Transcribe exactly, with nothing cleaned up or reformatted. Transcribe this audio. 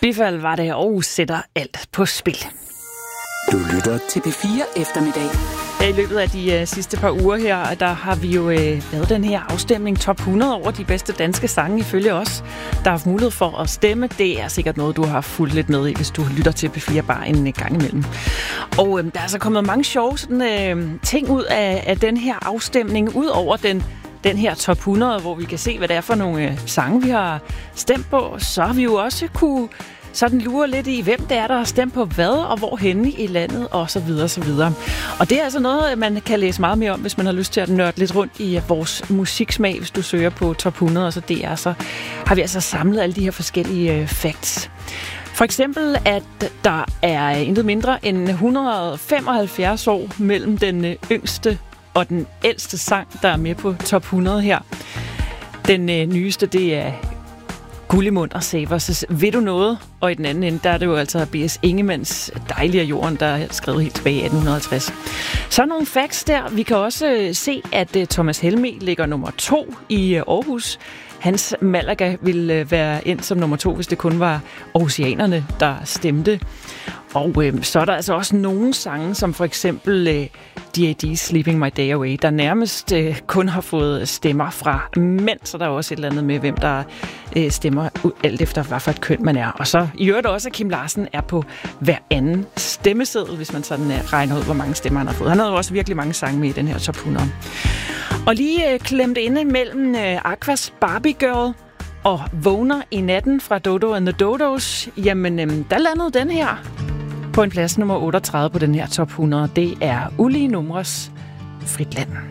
Bifald var det og sætter alt på spil. Du lytter til P fire Eftermiddag. Ja, i løbet af de uh, sidste par uger her, der har vi jo uh, lavet den her afstemning top hundrede over de bedste danske sange ifølge os, der har haft mulighed for at stemme. Det er sikkert noget, du har fulgt lidt med i, hvis du lytter til P fire bare en gang imellem. Og uh, der er altså kommet mange sjove sådan, uh, ting ud af, af den her afstemning, ud over den den her top hundrede, hvor vi kan se, hvad det er for nogle uh, sange, vi har stemt på. Så har vi jo også kunne sådan lurer lidt i, hvem det er, der har stemt på hvad, og hvorhenne i landet, og så videre, så videre. Og det er altså noget, man kan læse meget mere om, hvis man har lyst til at nørde lidt rundt i vores musiksmag, hvis du søger på top hundrede, og så det er, så har vi altså samlet alle de her forskellige facts. For eksempel, at der er intet mindre end et hundrede og femoghalvfjerds år mellem den yngste og den ældste sang, der er med på top hundrede her. Den øh, nyeste, det er Gullimund og Savers Ved du noget? Og i den anden ende, der er det jo altså B S Ingemanns Dejlige Jorden, der er skrevet helt tilbage i atten halvtreds. Så er nogle facts der. Vi kan også se, at Thomas Helmig ligger nummer to i Aarhus. Hans Malaga ville være endt som nummer to, hvis det kun var aarhusianerne, der stemte. Og øh, så er der altså også nogle sange, som for eksempel øh, D A D's Sleeping My Day Away, der nærmest øh, kun har fået stemmer fra mænd, så der er også et eller andet med, hvem der øh, stemmer alt efter, hvad for et køn man er. Og så i øvrigt også, at Kim Larsen er på hver anden stemmeseddel, hvis man sådan øh, regner ud, hvor mange stemmer han har fået. Han havde jo også virkelig mange sange med i den her top hundrede. Og lige øh, klemt inde mellem øh, Aquas Barbie Girl og Vågner i natten fra Dodo and the Dodos, jamen øh, der landede den her på en plads nummer otteogtredive på den her top hundrede. Det er Ulige Numres Frit Land.